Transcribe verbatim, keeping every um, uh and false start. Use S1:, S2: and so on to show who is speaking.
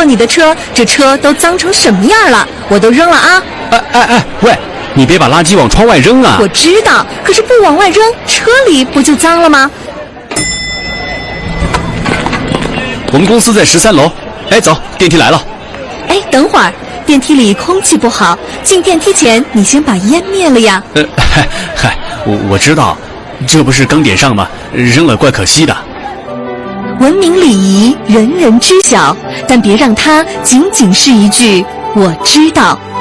S1: 过你的车，这车都脏成什么样了？我都扔了啊！
S2: 哎哎哎，喂，你别把垃圾往窗外扔啊！
S1: 我知道，可是不往外扔，车里不就脏了吗？
S2: 我们公司在十三楼。哎，走，电梯来了。
S1: 哎，等会儿，电梯里空气不好，进电梯前你先把烟灭了呀。
S2: 呃，嗨嗨，我我知道，这不是刚点上吗？扔了怪可惜的。
S1: 文明礼仪人人知晓，但别让它仅仅是一句我知道。